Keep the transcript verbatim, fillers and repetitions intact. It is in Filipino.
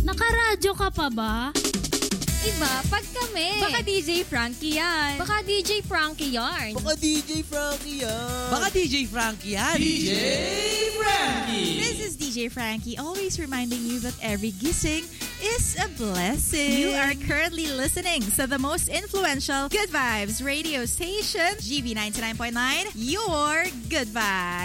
Nakaradyo ka pa ba? Iba, pag kami. Baka D J Frankie yan. Baka D J Frankie yarn. Baka D J Frankie yan. Baka D J Frankie yan. D J Frankie. This is D J Frankie, always reminding you that every gising is a blessing. You are currently listening to the most influential Good Vibes radio station, G B ninety-nine point nine, your Good Vibes.